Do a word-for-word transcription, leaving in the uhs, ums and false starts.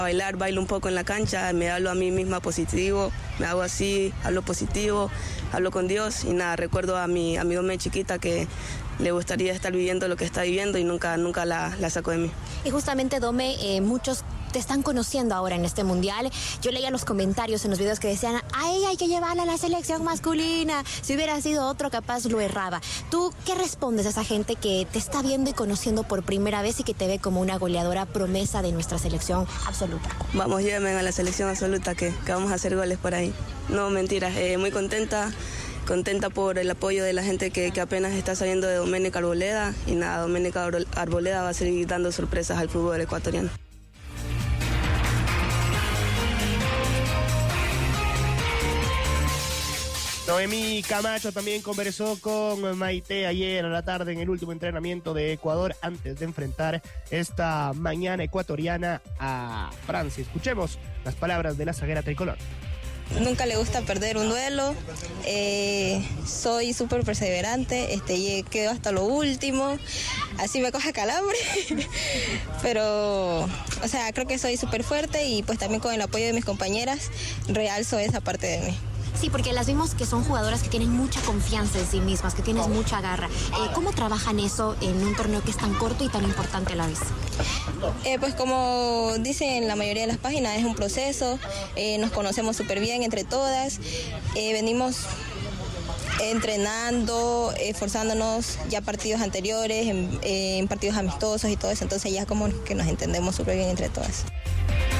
Bailar, bailo un poco en la cancha, me hablo a mí misma positivo, me hago así, hablo positivo, hablo con Dios y nada, recuerdo a mi, a mi Dome chiquita que le gustaría estar viviendo lo que está viviendo y nunca, nunca la, la sacó de mí. Y justamente, Dome, eh, muchos te están conociendo ahora en este mundial. Yo leía los comentarios en los videos que decían, a ella hay que llevarla a la selección masculina, si hubiera sido otro capaz lo erraba. ¿Tú qué respondes a esa gente que te está viendo y conociendo por primera vez y que te ve como una goleadora promesa de nuestra selección absoluta? Vamos, llévenme a la selección absoluta que, que vamos a hacer goles por ahí. No, mentiras, eh, muy contenta. Contenta por el apoyo de la gente que, que apenas está saliendo de Doménica Arboleda y nada, Doménica Arboleda va a seguir dando sorpresas al fútbol ecuatoriano. Noemí Camacho también conversó con Maite ayer a la tarde en el último entrenamiento de Ecuador antes de enfrentar esta mañana ecuatoriana a Francia. Escuchemos las palabras de la zaguera tricolor. Nunca le gusta perder un duelo, eh, soy súper perseverante, este, quedo hasta lo último, así me coge calambre, pero, o sea, creo que soy súper fuerte y pues también con el apoyo de mis compañeras realzo esa parte de mí. Sí, porque las vimos que son jugadoras que tienen mucha confianza en sí mismas, que tienen mucha garra. Eh, ¿Cómo trabajan eso en un torneo que es tan corto y tan importante a la vez? Eh, pues como dicen la mayoría de las páginas, es un proceso, eh, nos conocemos súper bien entre todas, eh, venimos entrenando, esforzándonos ya partidos anteriores, en, en partidos amistosos y todo eso, entonces ya como que nos entendemos súper bien entre todas.